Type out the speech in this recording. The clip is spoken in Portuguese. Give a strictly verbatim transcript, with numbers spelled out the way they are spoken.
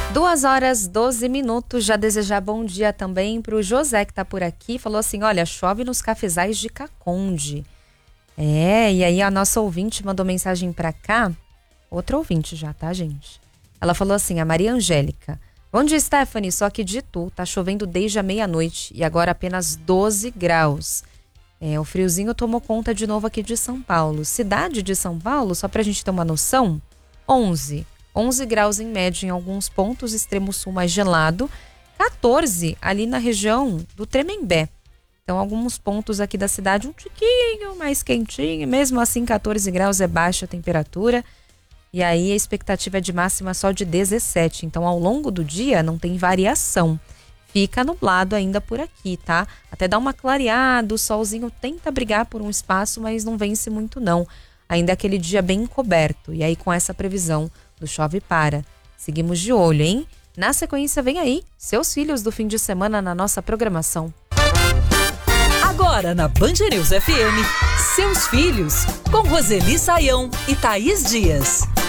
Duas horas, doze minutos. Já desejar bom dia também para o José, que tá por aqui. Falou assim, olha, chove nos cafezais de Caconde. É, e aí a nossa ouvinte mandou mensagem para cá. Outra ouvinte já, tá, gente? Ela falou assim, a Maria Angélica. Bom dia, Stephanie, só que de Itu tá chovendo desde a meia-noite e agora apenas doze graus. É, o friozinho tomou conta de novo aqui de São Paulo. Cidade de São Paulo, só pra gente ter uma noção, onze. onze graus em média em alguns pontos, extremo sul mais gelado. quatorze ali na região do Tremembé. Então, alguns pontos aqui da cidade um tiquinho mais quentinho. Mesmo assim, quatorze graus é baixa a temperatura. E aí, a expectativa é de máxima só de dezessete. Então, ao longo do dia, não tem variação. Fica nublado ainda por aqui, tá? Até dá uma clareada, o solzinho tenta brigar por um espaço, mas não vence muito não. Ainda é aquele dia bem encoberto. E aí, com essa previsão do chove e para. Seguimos de olho, hein? Na sequência, vem aí, Seus Filhos do Fim de Semana na nossa programação. Agora na Band News F M, Seus Filhos, com Roseli Saião e Thaís Dias.